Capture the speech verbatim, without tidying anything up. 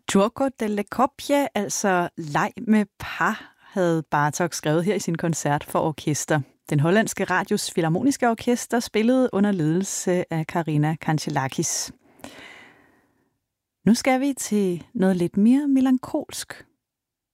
Gioco delle coppie, altså leg med par, havde Bartók skrevet her i sin koncert for orkester. Den hollandske Radius Filharmoniske Orkester spillede under ledelse af Karina Kanchelakis. Nu skal vi til noget lidt mere melankolsk.